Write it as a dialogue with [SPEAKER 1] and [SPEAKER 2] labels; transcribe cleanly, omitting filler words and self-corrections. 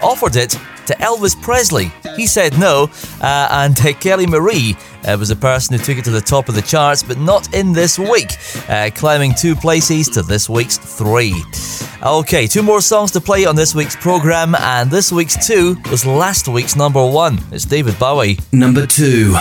[SPEAKER 1] offered it to Elvis Presley. He said no, and Kelly Marie was the person who took it to the top of the charts, but not in this week, climbing 2 places to this week's 3. Okay, 2 more songs to play on this week's programme, and this week's 2 was last week's number 1. It's David Bowie.
[SPEAKER 2] Number 2.